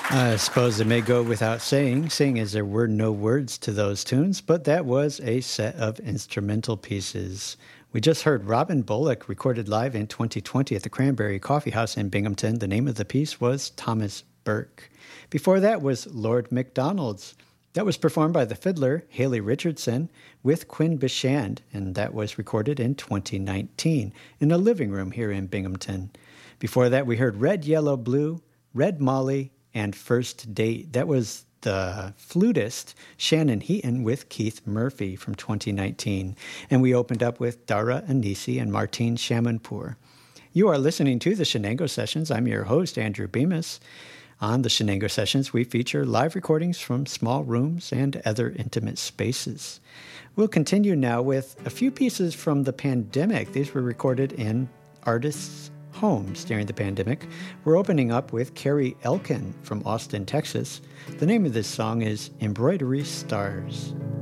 I suppose it may go without saying, seeing as there were no words to those tunes, but that was a set of instrumental pieces. We just heard Robin Bullock, recorded live in 2020 at the Cranberry Coffee House in Binghamton. The name of the piece was Thomas Burke. Before that was Lord MacDonald's. That was performed by the fiddler Haley Richardson with Quinn Bishand, and that was recorded in 2019 in a living room here in Binghamton. Before that, we heard Red, Yellow, Blue, Red Molly, and First Date. That was the flutist Shannon Heaton with Keith Murphy from 2019. And we opened up with Dara Anisi and Martine Shamanpour. You are listening to the Shenango Sessions. I'm your host, Andrew Bemis. On the Shenango Sessions, we feature live recordings from small rooms and other intimate spaces. We'll continue now with a few pieces from the pandemic. These were recorded in artists' homes during the pandemic. We're opening up with Carrie Elkin from Austin, Texas. The name of this song is Embroidery Stars.